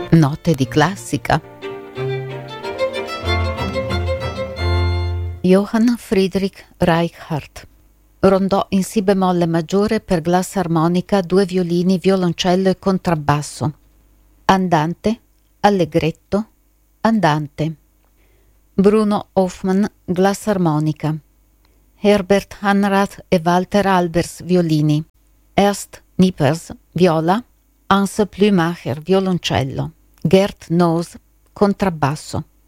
Note di classica. Johann Friedrich Reichardt. Rondò in si bemolle maggiore per glassarmonica, 2 violini, violoncello e contrabbasso. Andante, allegretto, andante. Bruno Hoffmann, glassarmonica. Herbert Hanrath e Walter Albers, violini. Ernst Nippers, viola. Hans Plümacher, violoncello. Gerd Noos, contrabbasso.